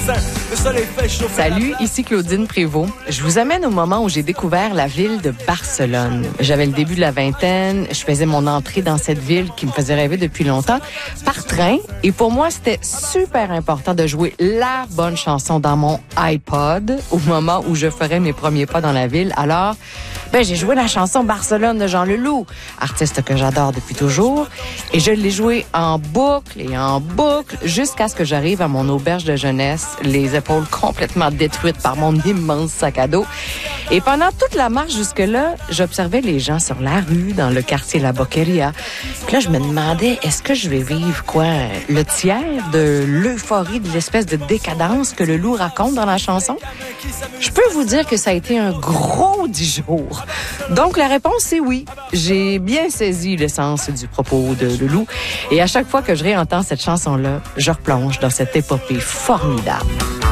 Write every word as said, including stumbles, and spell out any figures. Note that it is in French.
Salut, ici Claudine Prévost. Je vous amène au moment où j'ai découvert la ville de Barcelone. J'avais le début de la vingtaine, je faisais mon entrée dans cette ville qui me faisait rêver depuis longtemps, par train. Et pour moi, c'était super important de jouer la bonne chanson dans mon iPod au moment où je ferais mes premiers pas dans la ville. Alors, ben, j'ai joué la chanson Barcelone de Jean Leloup, artiste que j'adore depuis toujours. Et je l'ai jouée en boucle et en boucle jusqu'à ce que j'arrive à mon auberge de jeunesse, les épaules complètement détruites par mon immense sac à dos. Et pendant toute la marche jusque-là, j'observais les gens sur la rue, dans le quartier La Boqueria. Puis là, je me demandais, est-ce que je vais vivre quoi? Le tiers de l'euphorie, de l'espèce de décadence que le loup raconte dans la chanson? Je peux vous dire que ça a été un gros dix jours. Donc, la réponse, c'est oui. J'ai bien saisi l'essence du propos de Leloup. Et à chaque fois que je réentends cette chanson-là, je replonge dans cette épopée formidable.